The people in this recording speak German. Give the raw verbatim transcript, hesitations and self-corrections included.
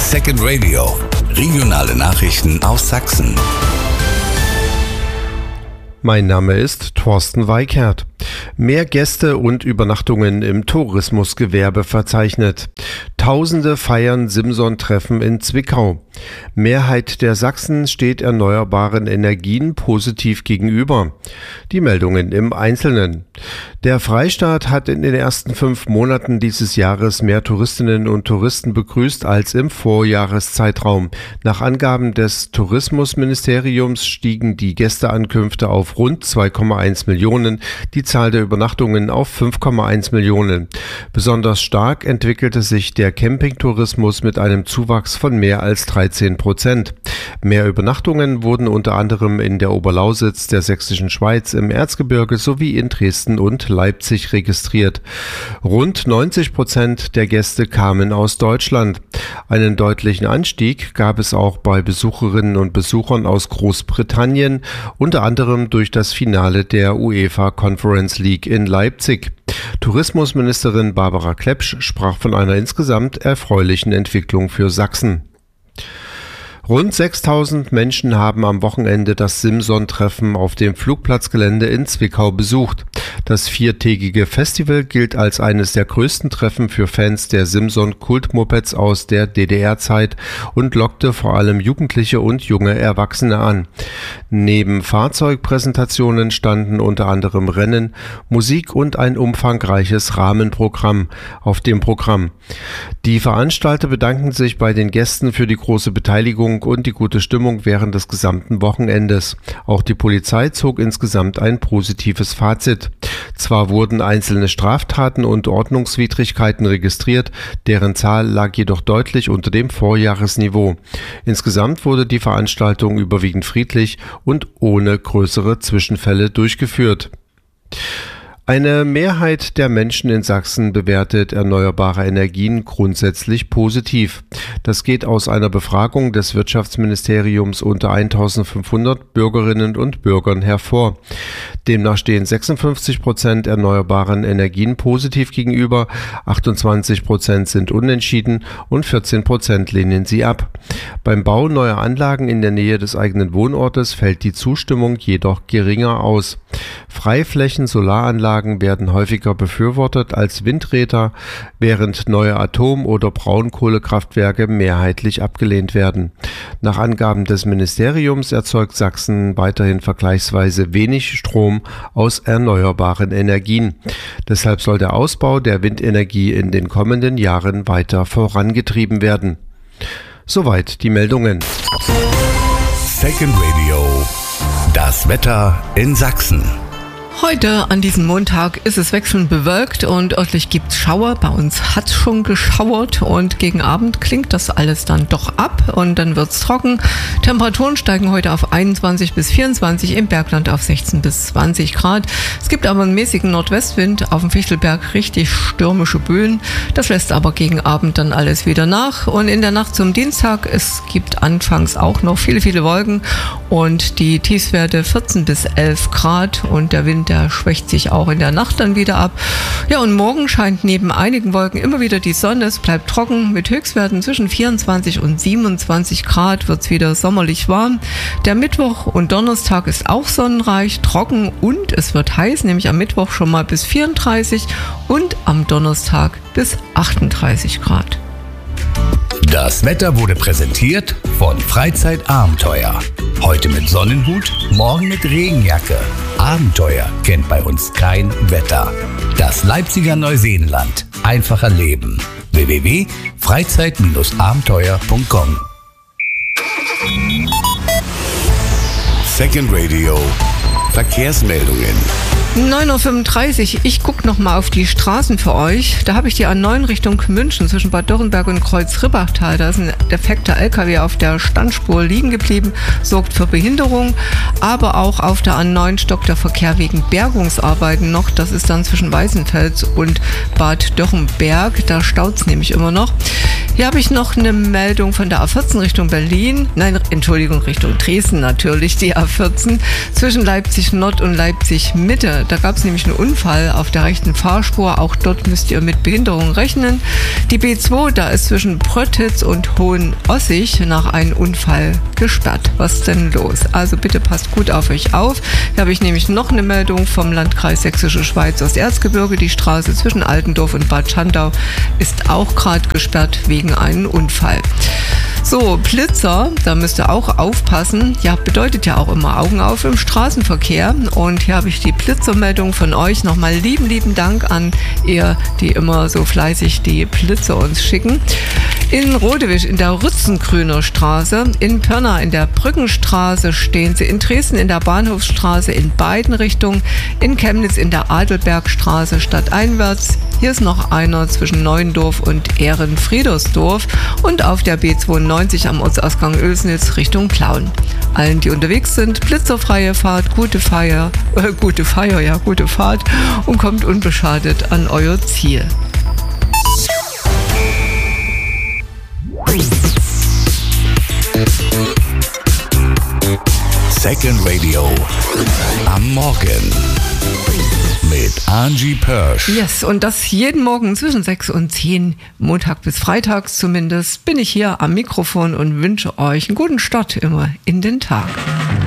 Second Radio. Regionale Nachrichten aus Sachsen. Mein Name ist Thorsten Weickert. Mehr Gäste und Übernachtungen im Tourismusgewerbe verzeichnet. Tausende feiern Simson-Treffen in Zwickau. Mehrheit der Sachsen steht erneuerbaren Energien positiv gegenüber. Die Meldungen im Einzelnen. Der Freistaat hat in den ersten fünf Monaten dieses Jahres mehr Touristinnen und Touristen begrüßt als im Vorjahreszeitraum. Nach Angaben des Tourismusministeriums stiegen die Gästeankünfte auf rund zwei Komma eins Millionen, die Zahl der Übernachtungen auf fünf Komma eins Millionen. Besonders stark entwickelte sich der Campingtourismus mit einem Zuwachs von mehr als dreizehn Prozent. Mehr Übernachtungen wurden unter anderem in der Oberlausitz, der Sächsischen Schweiz, im Erzgebirge sowie in Dresden und Leipzig registriert. Rund neunzig Prozent der Gäste kamen aus Deutschland. Einen deutlichen Anstieg gab es auch bei Besucherinnen und Besuchern aus Großbritannien, unter anderem durch das Finale der UEFA Conference League in Leipzig. Tourismusministerin Barbara Klepsch sprach von einer insgesamt erfreulichen Entwicklung für Sachsen. Rund sechstausend Menschen haben am Wochenende das Simson-Treffen auf dem Flugplatzgelände in Zwickau besucht. Das viertägige Festival gilt als eines der größten Treffen für Fans der Simson-Kultmopeds aus der D D R-Zeit und lockte vor allem Jugendliche und junge Erwachsene an. Neben Fahrzeugpräsentationen standen unter anderem Rennen, Musik und ein umfangreiches Rahmenprogramm auf dem Programm. Die Veranstalter bedanken sich bei den Gästen für die große Beteiligung und die gute Stimmung während des gesamten Wochenendes. Auch die Polizei zog insgesamt ein positives Fazit. Zwar wurden einzelne Straftaten und Ordnungswidrigkeiten registriert, deren Zahl lag jedoch deutlich unter dem Vorjahresniveau. Insgesamt wurde die Veranstaltung überwiegend friedlich und ohne größere Zwischenfälle durchgeführt. Eine Mehrheit der Menschen in Sachsen bewertet erneuerbare Energien grundsätzlich positiv. Das geht aus einer Befragung des Wirtschaftsministeriums unter eintausendfünfhundert Bürgerinnen und Bürgern hervor. Demnach stehen sechsundfünfzig Prozent erneuerbaren Energien positiv gegenüber, achtundzwanzig Prozent sind unentschieden und vierzehn Prozent lehnen sie ab. Beim Bau neuer Anlagen in der Nähe des eigenen Wohnortes fällt die Zustimmung jedoch geringer aus. Freiflächen, Solaranlagen werden häufiger befürwortet als Windräder, während neue Atom- oder Braunkohlekraftwerke mehrheitlich abgelehnt werden. Nach Angaben des Ministeriums erzeugt Sachsen weiterhin vergleichsweise wenig Strom aus erneuerbaren Energien. Deshalb soll der Ausbau der Windenergie in den kommenden Jahren weiter vorangetrieben werden. Soweit die Meldungen. Second Radio. Das Wetter in Sachsen. Heute an diesem Montag ist es wechselnd bewölkt und örtlich gibt's Schauer. Bei uns hat's schon geschauert und gegen Abend klingt das alles dann doch ab und dann wird's trocken. Temperaturen steigen heute auf einundzwanzig bis vierundzwanzig, im Bergland auf sechzehn bis zwanzig Grad. Es gibt aber einen mäßigen Nordwestwind, auf dem Fichtelberg richtig stürmische Böen. Das lässt aber gegen Abend dann alles wieder nach. Und in der Nacht zum Dienstag, es gibt anfangs auch noch viele, viele Wolken und die Tiefstwerte vierzehn bis elf Grad und der Wind, der schwächt sich auch in der Nacht dann wieder ab. Ja, und morgen scheint neben einigen Wolken immer wieder die Sonne. Es bleibt trocken mit Höchstwerten zwischen vierundzwanzig und siebenundzwanzig Grad, wird es wieder sommerlich warm. Der Mittwoch und Donnerstag ist auch sonnenreich, trocken und es wird heiß, nämlich am Mittwoch schon mal bis vierunddreißig und am Donnerstag bis achtunddreißig Grad. Das Wetter wurde präsentiert von Freizeitabenteuer. Heute mit Sonnenhut, morgen mit Regenjacke. Abenteuer kennt bei uns kein Wetter. Das Leipziger Neuseenland. Einfacher Leben. w w w punkt freizeit abenteuer punkt com. Second Radio. Verkehrsmeldungen. neun Uhr fünfunddreißig, ich gucke nochmal auf die Straßen für euch. Da habe ich die A neun Richtung München zwischen Bad Dürrenberg und Kreuz-Ribbachtal. Da ist ein defekter L K W auf der Standspur liegen geblieben, sorgt für Behinderung. Aber auch auf der A neun stockt der Verkehr wegen Bergungsarbeiten noch. Das ist dann zwischen Weißenfels und Bad Dürrenberg. Da staut es nämlich immer noch. Hier habe ich noch eine Meldung von der A vierzehn Richtung Berlin. Nein, Entschuldigung, Richtung Dresden natürlich, die A vierzehn zwischen Leipzig Nord und Leipzig Mitte. Da gab es nämlich einen Unfall auf der rechten Fahrspur. Auch dort müsst ihr mit Behinderung rechnen. Die B zwei, da ist zwischen Pröttitz und Hohenossig nach einem Unfall gesperrt. Was ist denn los? Also bitte passt gut auf euch auf. Hier habe ich nämlich noch eine Meldung vom Landkreis Sächsische Schweiz aus Erzgebirge. Die Straße zwischen Altendorf und Bad Schandau ist auch gerade gesperrt wegen einem Unfall. So, Blitzer, da müsst ihr auch aufpassen. Ja, bedeutet ja auch immer Augen auf im Straßenverkehr. Und hier habe ich die Blitzermeldung von euch. Nochmal lieben, lieben Dank an ihr, die immer so fleißig die Blitzer uns schicken. In Rodewisch in der Rützengrüner Straße, in Pirna in der Brückenstraße stehen sie, in Dresden in der Bahnhofsstraße in beiden Richtungen, in Chemnitz in der Adelbergstraße stadteinwärts. Hier ist noch einer zwischen Neuendorf und Ehrenfriedersdorf und auf der B zweiundneunzig am Ortsausgang Oelsnitz Richtung Plauen. Allen, die unterwegs sind, blitzerfreie Fahrt, gute Feier, äh, gute Feier, ja, gute Fahrt und kommt unbeschadet an euer Ziel. Second Radio am Morgen mit Angie Pörsch. Yes, und das jeden Morgen zwischen sechs und zehn, Montag bis Freitags zumindest, bin ich hier am Mikrofon und wünsche euch einen guten Start immer in den Tag.